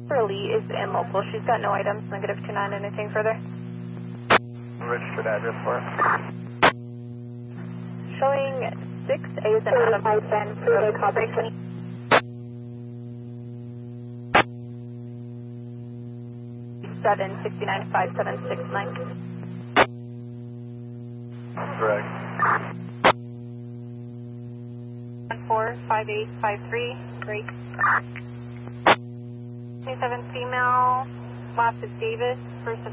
Lee is in local. She's got no items. -29. Anything further? Registered address for it. Showing 6A is an Adam Ben for the copy. 7695769. Correct. 145853. Great. 27 female. Last is Davis. First is